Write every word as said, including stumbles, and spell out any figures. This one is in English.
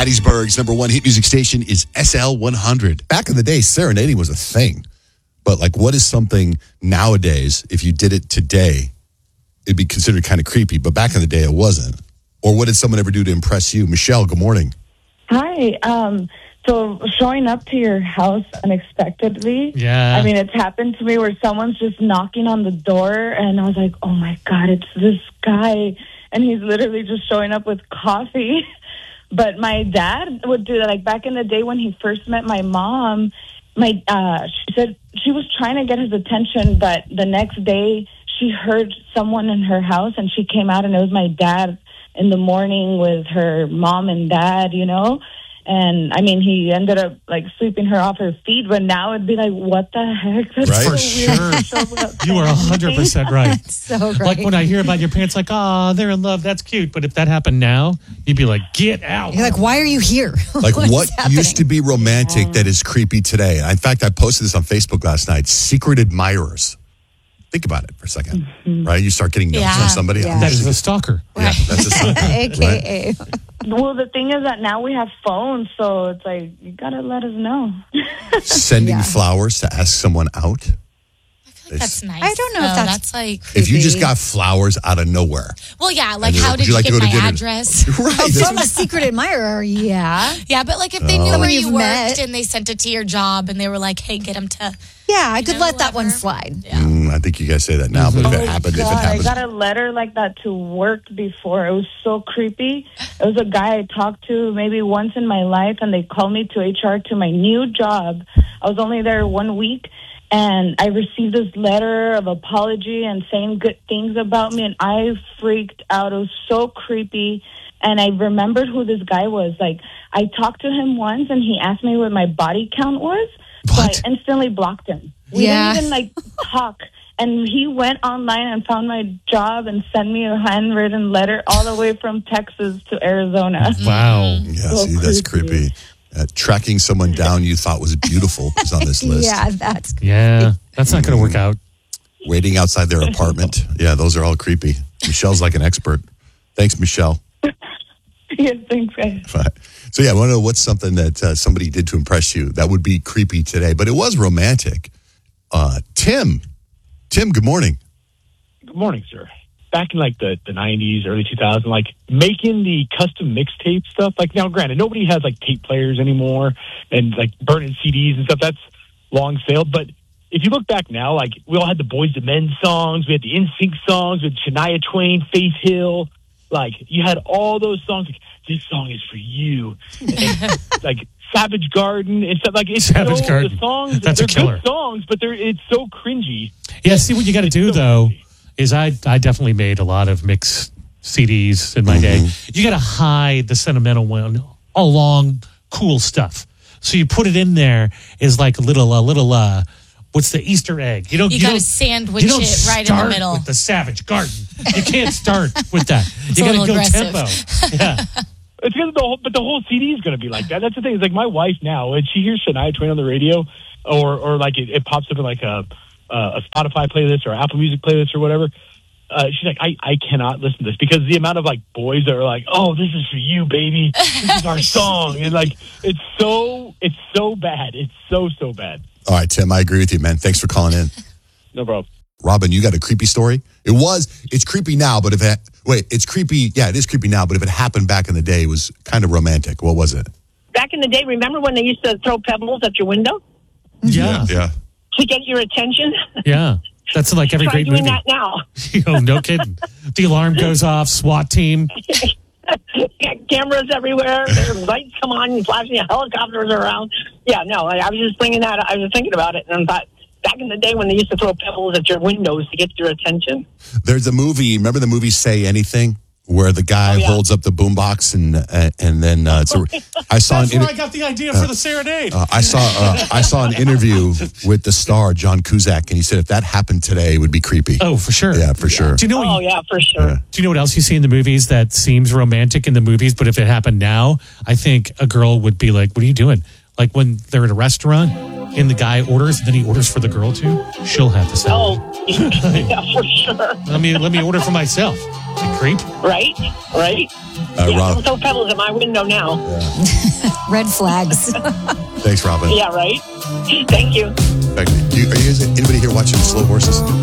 Hattiesburg's number one hit music station is S L one hundred. Back in the day, serenading was a thing. But like, what is something nowadays, if you did it today, it'd be considered kind of creepy, but back in the day it wasn't? Or what did someone ever do to impress you? Michelle, good morning. Hi. Um, so showing up to your house unexpectedly. Yeah. I mean, it's happened to me where someone's just knocking on the door and I was like, oh my God, it's this guy. And he's literally just showing up with coffee. But my dad would do that. Like back in the day when he first met my mom, my uh, she said she was trying to get his attention, but the next day she heard someone in her house and she came out and it was my dad in the morning with her mom and dad, you know. And, I mean, he ended up, like, sweeping her off her feet, but now it'd be like, what the heck? That's Right? For so sure. You are one hundred percent right. That's so great. Like when I hear about your parents, like, oh, they're in love, that's cute. But if that happened now, you'd be like, get out. You're like, why are you here? Like, What is what happening? used to be romantic that is creepy today? In fact, I posted this on Facebook last night. Secret admirers. Think about it for a second, Mm-hmm. right? You start getting notes Yeah. on somebody. Yeah. That is a stalker. Yeah, that's a stalker, A K A. right? Well, the thing is that now we have phones, so it's like, you got to let us know. Sending Yeah. flowers to ask someone out. That's nice. I don't know if though. that's- that's like. If you just Creepy. got flowers out of nowhere. Well, yeah. Like, And you're how like, did would you you, like to get go to my dinner? address? Right. From a secret admirer, yeah. Yeah, but like if they Oh. knew When where you you've worked met. and they sent it to your job and they were like, "Hey, get him to." Yeah, I could know, let that one whoever. slide. Yeah. Mm, I think you guys say that now, but if it Oh, happened, if it God, I happened. got a letter like that to work before. It was so creepy. It was a guy I talked to maybe once in my life, and they called me to H R to my new job. I was only there one week, and I received this letter of apology and saying good things about me, and I freaked out. It was so creepy, and I remembered who this guy was. Like, I talked to him once, and he asked me what my body count was, What? so I instantly blocked him. We Yeah. didn't even, like, talk. And he went online and found my job and sent me a handwritten letter all the way from Texas to Arizona. Wow. Yeah, So see, that's creepy. creepy. Uh, tracking someone down you thought was beautiful is on this list. Yeah, that's Yeah. That's not going to work out. Waiting outside their apartment. Yeah, those are all creepy. Michelle's like an expert. Thanks, Michelle. Yes, thanks, guys. Right. So, yeah, I want to know what's something that uh, somebody did to impress you that would be creepy today, but it was romantic. Uh, Tim. Tim, good morning. Good morning, sir. Back in like the, the nineties, early two thousands, like making the custom mixtape stuff. Like now, granted, nobody has like tape players anymore and like burning C Ds and stuff. That's long sailed. But if you look back now, like we all had the Boys to Men songs, we had the N Sync songs with Shania Twain, Faith Hill. Like you had all those songs. Like this song is for you. And, like Savage Garden and stuff. Like it's Savage so, Garden. The songs, That's a they're killer. good songs, but they're it's so cringy. Yeah, see what you got to do, so though, easy. is I, I definitely made a lot of mixed C Ds in my day. You got to hide the sentimental one along cool stuff. So you put it in there as like a little, a little, uh, what's the Easter egg? You don't, You you, got to don't, sandwich you don't it right in the start middle. with the Savage Garden. You can't start with that. It's you a got to little go aggressive. tempo. Yeah. It's because the whole, but the whole C D is going to be like that. That's the thing. It's like my wife now, when she hears Shania Twain on the radio, or or like it, it pops up in like a a Spotify playlist or Apple Music playlist or whatever. Uh, she's like, I, I cannot listen to this because the amount of like boys that are like, oh, this is for you, baby. This is our song, and like it's so it's so bad. It's so so bad. All right, Tim, I agree with you, man. Thanks for calling in. No problem. Robin, you got a creepy story? It was, it's creepy now, but if it, wait, it's creepy, yeah, it is creepy now, but if it happened back in the day, it was kind of romantic. What was it? Back in the day, remember when they used to throw pebbles at your window Yeah. Yeah. to get your attention? Yeah. That's like every Try great doing movie. that now. You know, no kidding. The alarm goes off, SWAT team. Got cameras everywhere. There's lights come on, flashing helicopters around. Yeah, no, I, I was just bringing that. I was thinking about it, and I thought back in the day when they used to throw pebbles at your windows to get your attention. There's a movie, remember the movie Say Anything? Where the guy Oh, yeah. holds up the boombox and uh, and then uh, it's a, I saw That's an where inter- I got the idea for the serenade. uh, I saw uh, I saw an interview with the star John Cusack, and he said if that happened today, it would be creepy. Oh, for sure. Yeah, for sure. Do you know what Oh, you- yeah, for sure. Yeah. Do you know what else you see in the movies that seems romantic in the movies, but if it happened now, I think a girl would be like, what are you doing? Like when they're at a restaurant and the guy orders, then he orders for the girl too, she'll have the salad. Oh, yeah, for sure. Let me, let me order for myself. The creep. Right? Right? Uh, yeah, Rob, don't throw pebbles at my window now. Red flags. thanks, Robin. Yeah, right? Thank you. In fact, do you, are you guys, anybody here watching Slow Horses?